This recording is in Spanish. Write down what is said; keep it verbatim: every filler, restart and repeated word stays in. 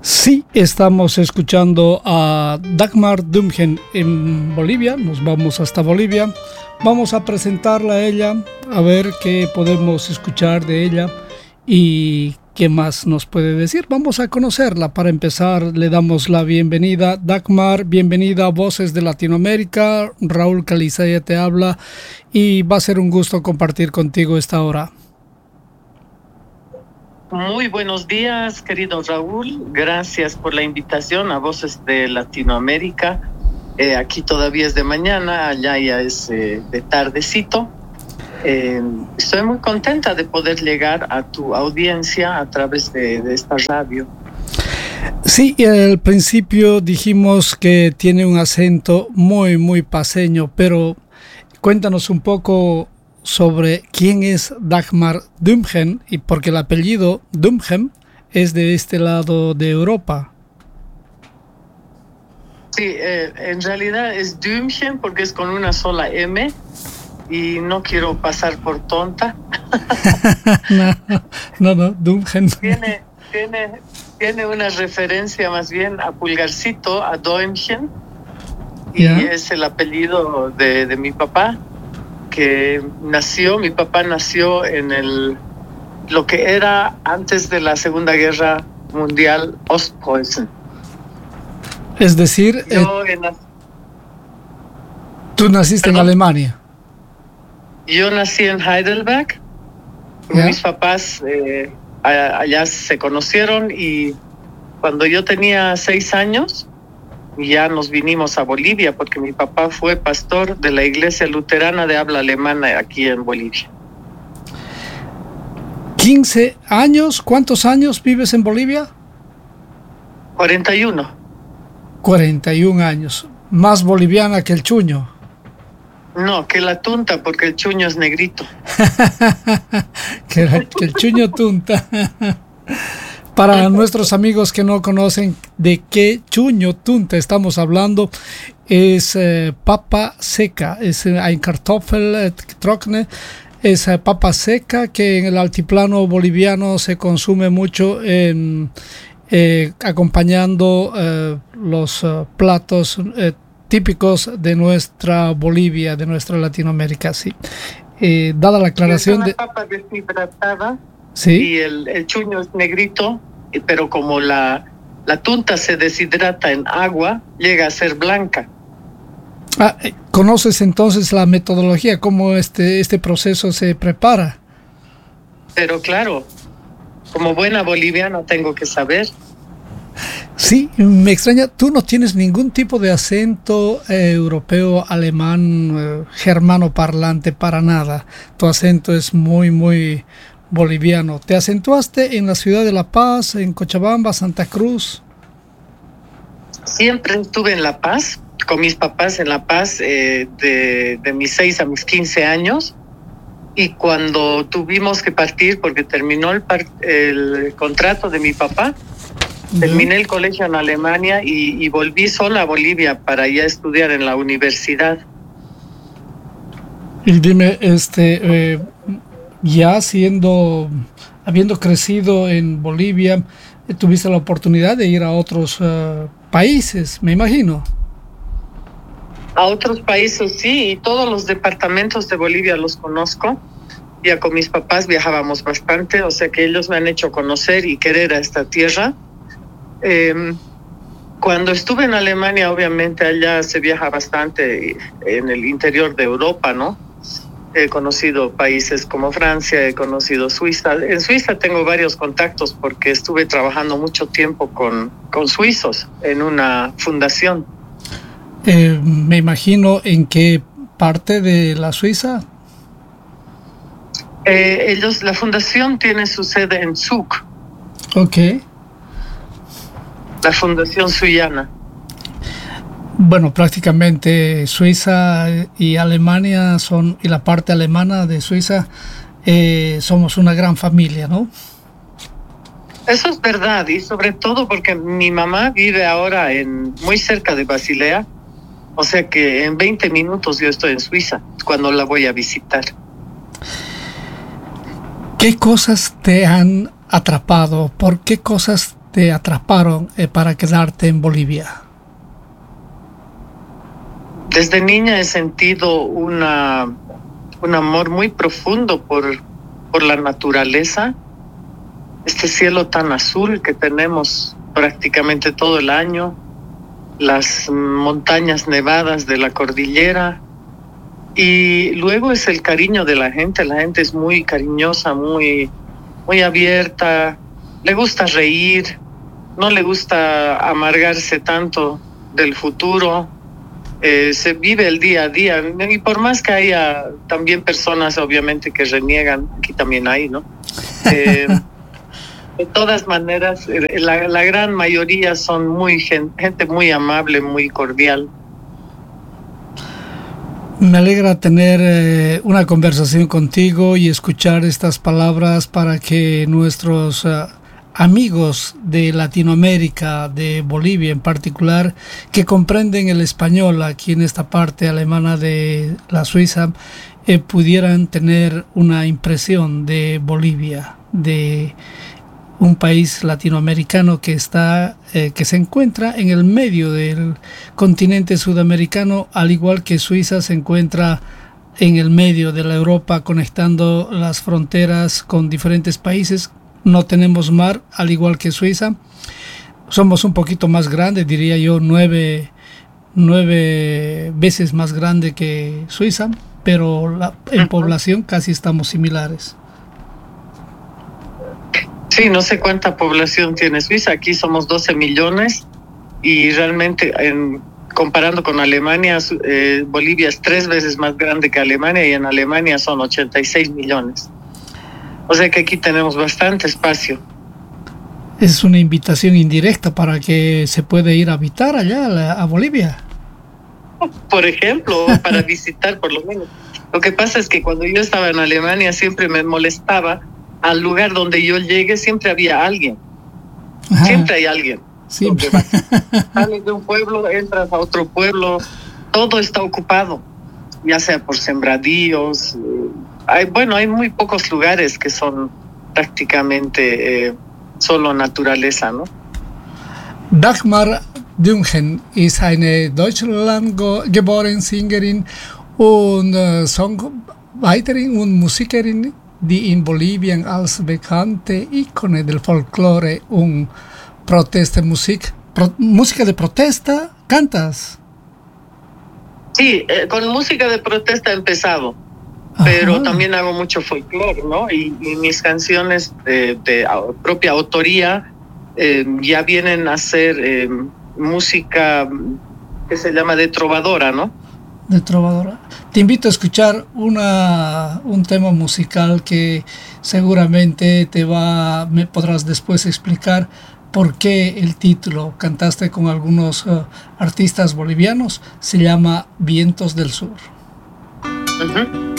Sí, estamos escuchando a Dagmar Dumgen en Bolivia. Nos vamos hasta Bolivia. Vamos a presentarla a ella, a ver qué podemos escuchar de ella y qué más nos puede decir. Vamos a conocerla. Para empezar, le damos la bienvenida. Dagmar, bienvenida a Voces de Latinoamérica. Raúl Calizaya te habla y va a ser un gusto compartir contigo esta hora. Muy buenos días, querido Raúl. Gracias por la invitación a Voces de Latinoamérica. Eh, aquí todavía es de mañana, allá ya es eh, de tardecito. Eh, estoy muy contenta de poder llegar a tu audiencia a través de, de esta radio. Sí, al principio dijimos que tiene un acento muy, muy paceño, pero cuéntanos un poco sobre quién es Dagmar Dumgen, y porque el apellido Dumgen es de este lado de Europa. Sí, eh, en realidad es Dumgen porque es con una sola M y no quiero pasar por tonta. no, no, no, Dumgen. Tiene, tiene, tiene una referencia más bien a Pulgarcito, a Doemgen, y yeah. Es el apellido de, de mi papá, que nació, mi papá nació en el lo que era antes de la Segunda Guerra Mundial, Ostpreußen. Es decir, Yo, eh, en, tú naciste ¿Perdón? en Alemania. Yo nací en Heidelberg. ¿Ya? Mis papás eh, allá se conocieron y cuando yo tenía seis años ya nos vinimos a Bolivia porque mi papá fue pastor de la iglesia luterana de habla alemana aquí en Bolivia. quince años, ¿cuántos años vives en Bolivia? cuarenta y uno. cuarenta y un años, más boliviana que el chuño. No, que la tunta, porque el chuño es negrito. que, la, que el chuño tunta. Para nuestros amigos que no conocen de qué chuño tunta estamos hablando, es eh, papa seca, es ein Kartoffel trockene, es eh, papa seca que en el altiplano boliviano se consume mucho en, eh, acompañando eh, los uh, platos eh, típicos de nuestra Bolivia, de nuestra Latinoamérica, sí. Eh, dada la aclaración es una de... papa deshidratada. Sí. Y el, el chuño es negrito, pero como la, la tunta se deshidrata en agua, llega a ser blanca. Ah, ¿conoces entonces la metodología, cómo este, este proceso se prepara? Pero claro, como buena boliviana tengo que saber. Sí, me extraña, tú no tienes ningún tipo de acento eh, europeo, alemán, eh, germano parlante para nada. Tu acento es muy, muy boliviano. ¿Te acentuaste en la ciudad de La Paz, en Cochabamba, Santa Cruz? Siempre estuve en La Paz, con mis papás en La Paz, eh, de, de mis seis a mis quince años. Y cuando tuvimos que partir, porque terminó el, par- el contrato de mi papá, uh-huh. terminé el colegio en Alemania y, y volví sola a Bolivia para ya estudiar en la universidad. Y dime, este... Eh... ya siendo, habiendo crecido en Bolivia, tuviste la oportunidad de ir a otros uh, países, me imagino. A otros países, sí, y todos los departamentos de Bolivia los conozco. Ya con mis papás viajábamos bastante, o sea que ellos me han hecho conocer y querer a esta tierra. Eh, cuando estuve en Alemania, obviamente allá se viaja bastante en el interior de Europa, ¿no? He conocido países como Francia, he conocido Suiza. En Suiza tengo varios contactos porque estuve trabajando mucho tiempo con, con suizos en una fundación. Eh, me imagino, ¿en qué parte de la Suiza? Eh, ellos, la fundación tiene su sede en Zug. Ok. La fundación suyana. Bueno, prácticamente Suiza y Alemania son, y la parte alemana de Suiza, eh, somos una gran familia, ¿no? Eso es verdad, y sobre todo porque mi mamá vive ahora en muy cerca de Basilea, o sea que en veinte minutos yo estoy en Suiza, cuando la voy a visitar. ¿Qué cosas te han atrapado? ¿Por qué cosas te atraparon eh, para quedarte en Bolivia? Desde niña he sentido una, un amor muy profundo por, por la naturaleza, este cielo tan azul que tenemos prácticamente todo el año, las montañas nevadas de la cordillera, y luego es el cariño de la gente. La gente es muy cariñosa, muy, muy abierta, le gusta reír, no le gusta amargarse tanto del futuro. Eh, se vive el día a día, y por más que haya también personas obviamente que reniegan, aquí también hay, ¿no? Eh, de todas maneras, la, la gran mayoría son muy gente muy amable, muy cordial. Me alegra tener eh, una conversación contigo y escuchar estas palabras para que nuestros uh, amigos de Latinoamérica, de Bolivia en particular, que comprenden el español aquí en esta parte alemana de la Suiza, eh, pudieran tener una impresión de Bolivia, de un país latinoamericano que está eh, que se encuentra en el medio del continente sudamericano, al igual que Suiza se encuentra en el medio de la Europa, conectando las fronteras con diferentes países. No tenemos mar, al igual que Suiza. Somos un poquito más grandes, diría yo, nueve, nueve veces más grande que Suiza, pero la, en población casi estamos similares. Sí, no sé cuánta población tiene Suiza. Aquí somos doce millones y realmente, en, comparando con Alemania, eh, Bolivia es tres veces más grande que Alemania, y en Alemania son ochenta y seis millones. O sea que aquí tenemos bastante espacio. Es una invitación indirecta para que se pueda ir a habitar allá a Bolivia. Por ejemplo, para visitar por lo menos. Lo que pasa es que cuando yo estaba en Alemania siempre me molestaba. Al lugar donde yo llegue siempre había alguien. Ajá. Siempre hay alguien. Siempre. Sales de un pueblo, entras a otro pueblo, todo está ocupado, ya sea por sembradíos. Hay, bueno, hay muy pocos lugares que son prácticamente eh, solo naturaleza, ¿no? Dagmar Dungen ist eine deutschlandgeborene Sängerin und äh, Songwriterin und Musikerin, die in Bolivien als bekannte Ikone del folclore und Protestemusik, pro, música de protesta, cantas. Sí, eh, con música de protesta he empezado. Ajá. Pero también hago mucho folclore, ¿no? Y, y mis canciones de, de propia autoría eh, ya vienen a ser eh, música que se llama de trovadora, ¿no? De trovadora. Te invito a escuchar una, un tema musical que seguramente te va, me podrás después explicar por qué el título. Cantaste con algunos uh, artistas bolivianos, se llama Vientos del Sur. Uh-huh.